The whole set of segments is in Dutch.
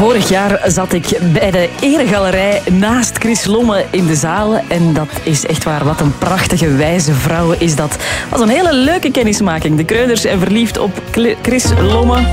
Vorig jaar zat ik bij de eregalerij naast Chris Lomme in de zaal. En dat is echt waar, wat een prachtige wijze vrouw is dat. Dat was een hele leuke kennismaking. De Kreuners zijn verliefd op Chris Lomme.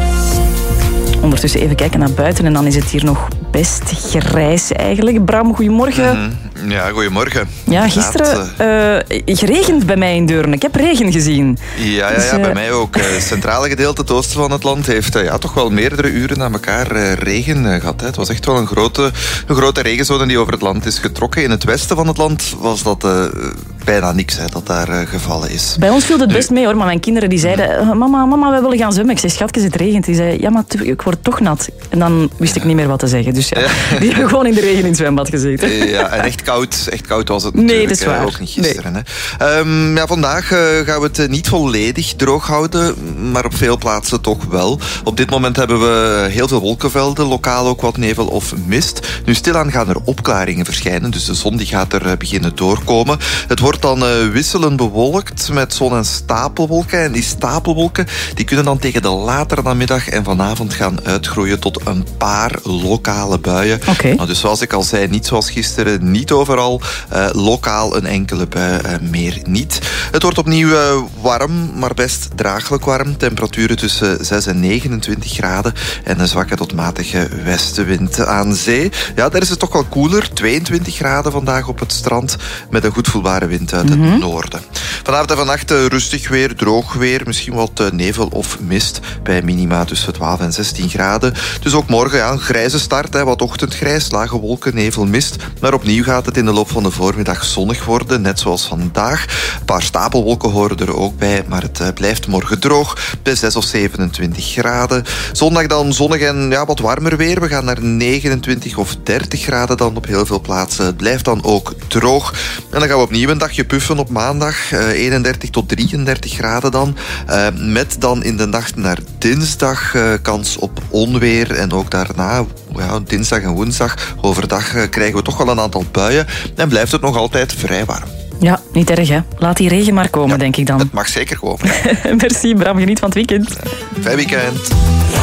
Ondertussen even kijken naar buiten en dan is het hier nog best grijs eigenlijk. Bram, goedemorgen. Ja, goedemorgen. Ja, gisteren geregend bij mij in Deurne. Ik heb regen gezien. Ja, bij mij ook. Het centrale gedeelte, het oosten van het land, heeft toch wel meerdere uren na elkaar regen gehad. Hè. Het was echt wel een grote regenzone die over het land is getrokken. In het westen van het land was dat bijna niks dat daar gevallen is. Bij ons viel het best mee hoor, maar mijn kinderen die zeiden mama, wij willen gaan zwemmen. Ik zei, schatjes, het regent. Die zei, ja, maar ik word toch nat. En dan wist ik niet meer wat te zeggen. Dus die hebben gewoon in de regen in het zwembad gezeten. Ja, en echt koud was het natuurlijk. Nee, dat is waar. Ook niet gisteren. Nee. Hè. Vandaag gaan we het niet volledig droog houden, maar op veel plaatsen toch wel. Op dit moment hebben we heel veel wolkenvelden, lokaal ook wat nevel of mist. Nu stilaan gaan er opklaringen verschijnen, dus de zon die gaat er beginnen doorkomen. Het wordt dan wisselend bewolkt met zon- en stapelwolken. En die stapelwolken die kunnen dan tegen de latere namiddag en vanavond gaan uitgroeien tot een paar lokale buien. Okay. Nou, dus zoals ik al zei, niet zoals gisteren, niet overal. Lokaal een enkele bui, meer niet. Het wordt opnieuw warm, maar best draaglijk warm. Temperaturen tussen 6 en 29 graden en een zwakke tot matige westenwind aan zee. Ja, daar is het toch wel koeler. 22 graden vandaag op het strand met een goed voelbare wind uit het noorden. Vanavond en vannacht rustig weer, droog weer. Misschien wat nevel of mist bij minima tussen 12 en 16 graden. Dus ook morgen een grijze start, wat ochtendgrijs, lage wolken, nevel, mist. Maar opnieuw gaat het in de loop van de voormiddag zonnig worden, net zoals vandaag. Een paar stapelwolken horen er ook bij, maar het blijft morgen droog bij 6 of 27 graden. Zondag dan zonnig en wat warmer weer. We gaan naar 29 of 30 graden dan op heel veel plaatsen. Het blijft dan ook droog. En dan gaan we opnieuw een dagje puffen op maandag. 31 tot 33 graden dan. Met dan in de nacht naar dinsdag kans op onweer. En ook daarna, dinsdag en woensdag, overdag krijgen we toch wel een aantal buien. En blijft het nog altijd vrij warm. Ja, niet erg hè. Laat die regen maar komen, denk ik dan. Het mag zeker komen. Merci Bram, geniet van het weekend. Fijn weekend.